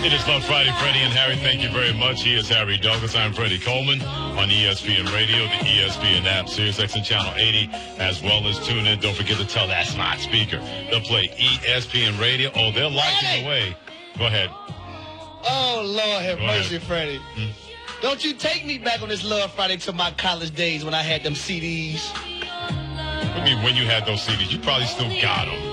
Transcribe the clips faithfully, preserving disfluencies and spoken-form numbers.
It is Love Friday, Freddie and Harry. Thank you very much. He is Harry Douglas. I'm Freddie Coleman on E S P N Radio, the E S P N app, SiriusXM Channel eighty, as well as tune in. Don't forget to tell that smart speaker. They'll play E S P N Radio. Oh, they're liking away. Go ahead. Oh, Lord have Go mercy, ahead. Freddie. Hmm? Don't you take me back on this Love Friday to my college days when I had them C Ds. I mean, when you had those C Ds, you probably still got them.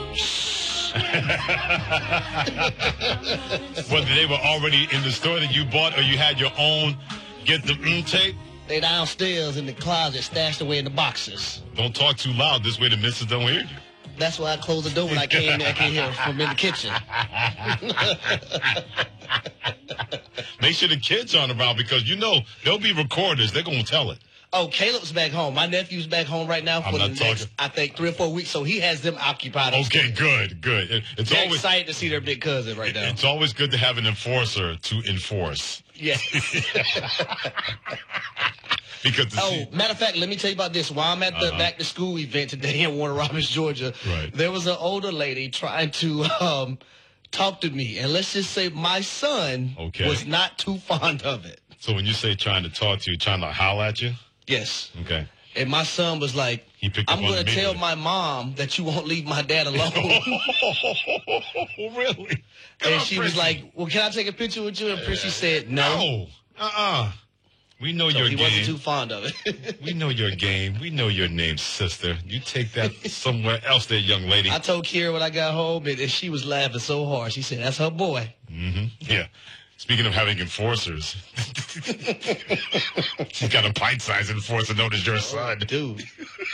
Whether they were already in the store that you bought or you had your own get the mm tape. They downstairs in the closet, stashed away in the boxes. Don't talk too loud. This way the missus don't hear you. That's why I closed the door when I came in. I came here from in the kitchen. Make sure the kids aren't around because, you know, they'll be recorders. They're going to tell it. Oh, Caleb's back home. My nephew's back home right now for the next, talking. I think, three or four weeks. So he has them occupied. Okay, good, good. It, it's They're always excited to see their big cousin right now. It's always good to have an enforcer to enforce. Yes. Because oh, see, matter of fact, let me tell you about this. While I'm at the uh-huh. back to school event today in Warner Robins, Georgia, right. there was an older lady trying to um, talk to me, and let's just say my son okay. was not too fond of it. So when you say trying to talk to you, trying to holler at you? Yes. Okay. And my son was like, he picked I'm going to tell minute. my mom that you won't leave my dad alone. Really? Come and on, she Prissy. was like, well, can I take a picture with you? And Prissy said, no. No. Uh-uh. We know so your he game. He wasn't too fond of it. We know your game. We know your name, sister. You take that somewhere else there, young lady. I told Kira when I got home, and she was laughing so hard. She said, that's her boy. Mm-hmm. Yeah. Speaking of having enforcers, she's got a pint-sized enforcer known as your son. Oh, dude.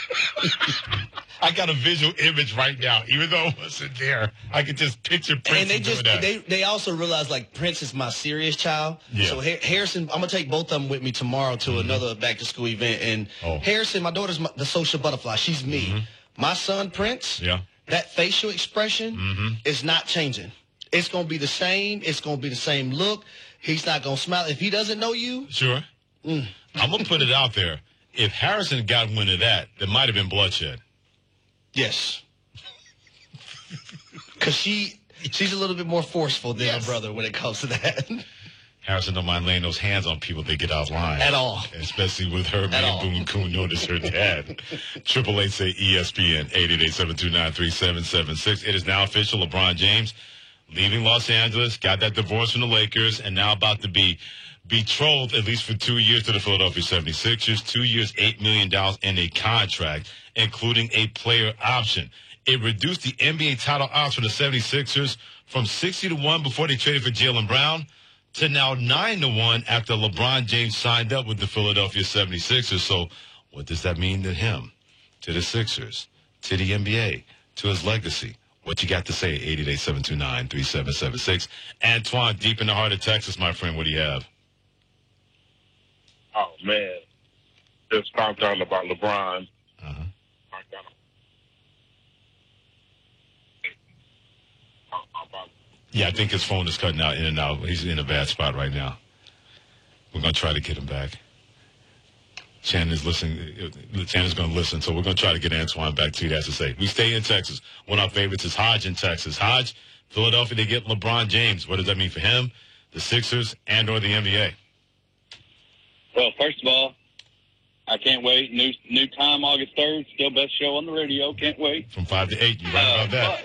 I got a visual image right now. Even though it wasn't there, I could just picture Prince. And they just that. they they also realized like Prince is my serious child. Yeah. So ha- Harrison, I'm gonna take both of them with me tomorrow to mm-hmm. another back to school event. And oh. Harrison, my daughter's my, the social butterfly. She's me. Mm-hmm. My son Prince. Yeah. That facial expression mm-hmm. is not changing. It's gonna be the same. It's gonna be the same look. He's not gonna smile if he doesn't know you. Sure. Mm. I'm gonna put it out there. If Harrison got wind of that, there might have been bloodshed. Yes. Because she, she's a little bit more forceful than yes. her brother when it comes to that. Harrison don't mind laying those hands on people they get out of line. At all. Especially with her being Boone Coon known as her dad. Triple eight say E S P N, eight eight eight, seven two nine, three seven seven six. It is now official. LeBron James leaving Los Angeles, got that divorce from the Lakers, and now about to be betrothed, at least for two years, to the Philadelphia seventy-sixers. Two years, eight million dollars in a contract, including a player option. It reduced the N B A title odds for the seventy-sixers from sixty to one before they traded for Jaylen Brown to now nine to one after LeBron James signed up with the Philadelphia seventy-sixers. So what does that mean to him, to the Sixers, to the N B A, to his legacy? What you got to say? eight eight eight, seven two nine, three seven seven six. Antoine, deep in the heart of Texas, my friend, what do you have? Oh, man. Just found out about LeBron. Uh-huh. Yeah, I think his phone is cutting out in and out. He's in a bad spot right now. We're going to try to get him back. Shannon's listening. Shannon's going to listen, so we're going to try to get Antoine back to you. That's to say. We stay in Texas. One of our favorites is Hodge in Texas. Hodge, Philadelphia, they get LeBron James. What does that mean for him, the Sixers, and or the N B A? Well, first of all, I can't wait. New new time, August third. Still best show on the radio. Can't wait. From five to eight. You right uh, about that.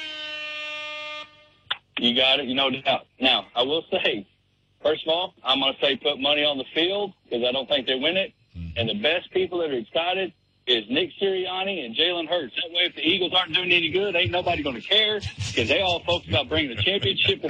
You got it. You know doubt. Now, I will say, first of all, I'm going to say put money on the field because I don't think they win it. Mm-hmm. And the best people that are excited is Nick Sirianni and Jalen Hurts. That way, if the Eagles aren't doing any good, ain't nobody going to care because they all focus about bringing the championship